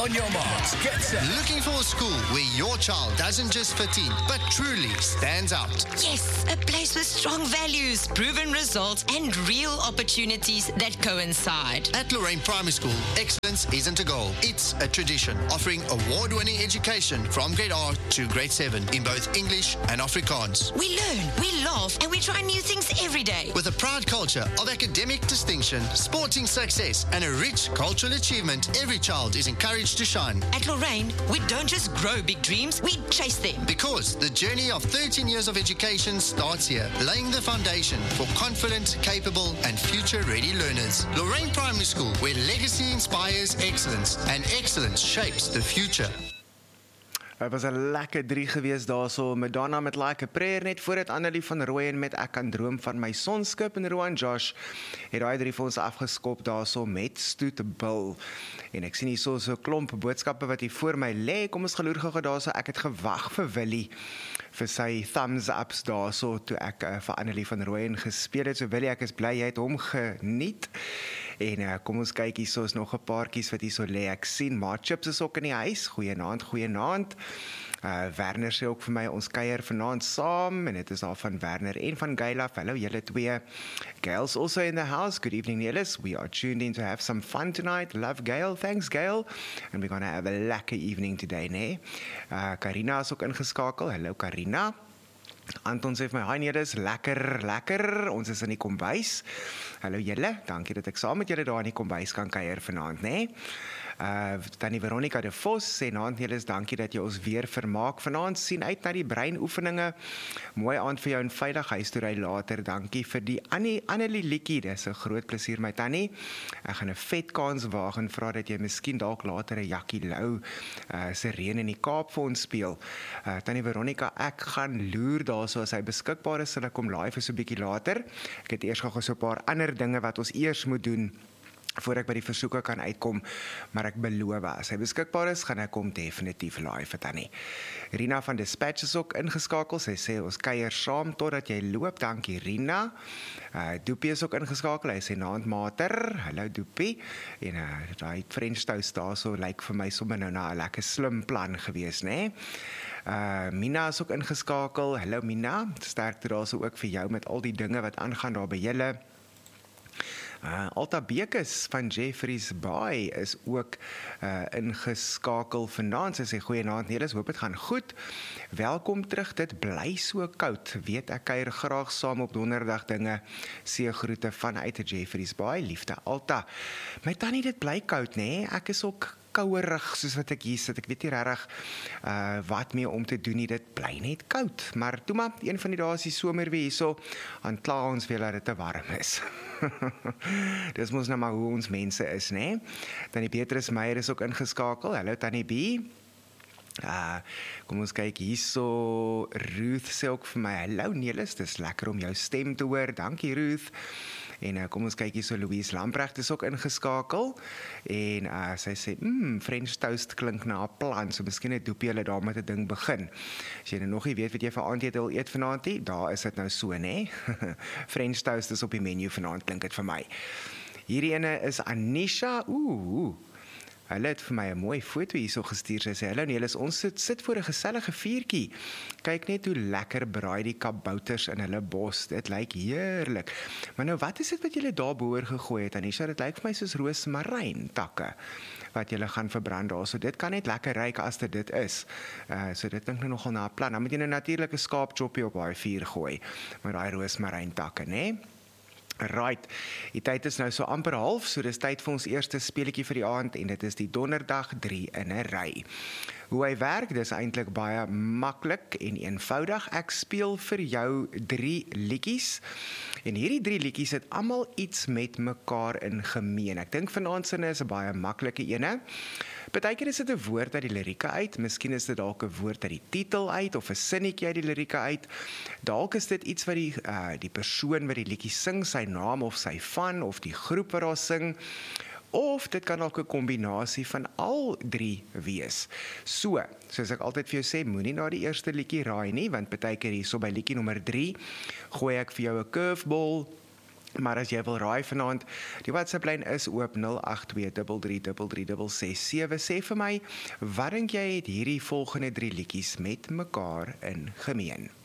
On your marks, get set. Looking for a school where your child doesn't just fit in, but truly stands out? Yes, a place with strong values, proven results, and real opportunities that coincide. At Lorraine Primary School, excellence isn't a goal, it's a tradition, offering award-winning education from grade R to grade 7 in both English and Afrikaans. We learn, we laugh, and we try new things every day. With a proud culture of academic distinction, sporting success, and a rich cultural achievement, every child is encouraged to shine. At Lorraine, we don't just grow big dreams, we chase them. Because the journey of 13 years of education starts here, laying the foundation for confident, capable, and future-ready learners. Lorraine Primary School, where legacy inspires excellence, and excellence shapes the future. Het was 'n lekker 3 gewees daarso. Madonna met Like a Prayer, net voordat Annelie van Rooyen met Ek kan droom van my sonskip, en Rowan Josh het daai 3 vir ons afgeskop daarso met Stoetbil. En ek sien hier so 'n klomp boodskappe wat hier voor my lê. Kom ons geloer gou daarso. Ek het gewag vir Willie vir sy thumbs ups daarso toe ek vir Annelie van Rooyen gespeel het. So Willie, ek is bly jy het hom geniet. En kom ons kyk, hier so is nog 'n paartjies wat hier so lê. Ek sien maar Chips is ook in die huis. Goeienaand. Werner sê ook vir my, ons kuier vanaand saam, en dit is daar van Werner en van Gaila. Hallo julle twee. Gail's also in the house. Good evening, Nelis. We are tuned in to have some fun tonight. Love Gail. Thanks, Gail. And we're gonna have a lekker evening today, nee? Karina is ook ingeskakel. Hallo Karina. Anton sê vir my, hi Nelis, lekker, ons is in die kombuis. Hallo julle, dankie dat ek saam met julle daar in die kombuis kan kuier vanaand, nee? Tannie Veronica de Vos sê, naand Nelis, dankie dat jy ons weer vermaak vanaand, sien uit na die breinoefeninge, mooi aand vir jou en veilig huis toe ry later, dankie vir die Annelie Liedjie, dis 'n groot plesier my tannie, ek gaan 'n vet kans waag en vra dat jy miskien dalk later 'n Jackie Lou se Reën in die Kaap vir ons speel. Tannie Veronica, ek gaan loer daarso as hy beskikbaar is, sal ek kom live so 'n bietjie later. Ek het eers gou so 'n paar ander dinge wat ons eers moet doen voor ek by die versoeke kan uitkom, maar ek beloof, as hy beskikbaar is, gaan ek kom definitief live tannie. Rina van Dispatch is ook ingeskakel, sy sê ons kuier saam totdat jy loop, dankie Rina. Doopie is ook ingeskakel, hy sê naandmater, hallo Doopie, en die French toast daar so lyk vir my sommer nou na 'n lekker slim plan gewees, né? Mina is ook ingeskakel, hallo Mina, sterkte daar so ook vir jou met al die dinge wat aangaan daar by julle. Alta Bekes van Jeffreys Bay is ook ingeskakel vanaand. Sy sê goeienaand Nelis, hoop dit gaan goed. Welkom terug, dit bly so koud. Weet ek kuier graag saam op donderdag dinge. Seegroete vanuit Jeffreys Bay, liefde Alta. My tannie, dit bly koud, nee? Ek is ook kouerig soos wat ek hier sit. Ek weet nie regtig wat meer om te doen nie. Dit bly net koud. Maar toe maar, een van die dae is die somer weer hierso, dan kla ons weer dat dit te warm is. Dis mos nou maar hoe ons mense is, né? Tannie Petrus Meyer is ook ingeskakel. Hallo Tannie B. Kom ons kyk hierso. Ruth sê ook vir my, hallo Nelis, dis lekker om jou stem te hoor. Dankie Ruth. En kom ons kyk hier so, Louise Lamprecht is ook ingeskakel, en sy sê, French toast klink na 'n plan, so miskien het Doopie hulle daar met 'n ding begin. As jy nog nie weet wat jy vir aandete wil eet vanaand nie, daar is dit nou so, né? French toast is op die menu vanaand, klink dit vir my. Hierdie ene is Anisha, hulle het vir my 'n mooi foto hierso gestuur, sy sê, hallo Nelis, ons sit voor 'n gesellige vuurtjie, kyk net hoe lekker braai die kabouters in hulle bos, dit lyk heerlik, maar nou wat is dit wat julle daar behoor gegooi het, Anisha, dit lyk vir my soos roosmaryn takke, wat julle gaan verbrand daar, so dit kan net lekker ruik as dit is, so dit dink nou nogal na 'n plan, dan moet jy nou natuurlik 'n skaapchoppie op daai vuur gooi, met daai roosmaryn takke, né? Right, die tyd is nou so amper half, so dis tyd vir ons eerste speletjie vir die aand, en dit is die donderdag 3 in 'n ry. Hoe hy werk, dis eintlik baie maklik en eenvoudig. Ek speel vir jou 3 liedjies, en hierdie 3 liedjies het almal iets met mekaar in gemeen. Ek dink vanaand se is 'n baie maklike ene. Partykeer is dit 'n woord uit die lirieke uit, miskien is dit dalk 'n woord uit die titel uit, of 'n sinnetjie uit die lirieke uit. Dalk is dit iets wat die persoon wat die liedjie sing, sy naam of sy van, of die groep wat daar sing, of dit kan ook 'n kombinasie van al 3 wees. So, soos ek altyd vir jou sê, moenie na die eerste liedjie raai nie, want partykeer hierso by liedjie nommer 3, gooi ek vir jou 'n curveball, Maar as jy wil raai vanaand, die WhatsApp-lyn is oop 0823333667. Sê vir my, wat dink jy het hierdie volgende 3 liedjies met mekaar in gemeen?